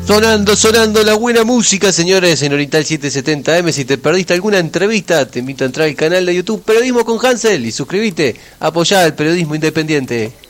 Sonando la buena música, señores, en Oriental 770M. Si te perdiste alguna entrevista, te invito a entrar al canal de YouTube Periodismo con Hansel y suscribite, apoyá al periodismo independiente.